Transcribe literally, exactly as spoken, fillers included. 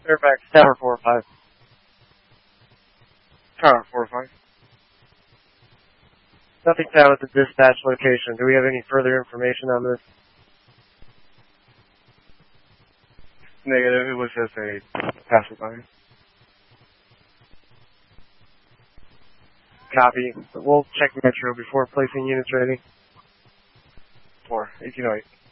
Fairfax, Tower four five. Tower four five. Nothing found at the dispatch location. Do we have any further information on this? Negative. It was just a passerby. Copy. We'll check Metro before placing units ready. Four. eighteen oh eight.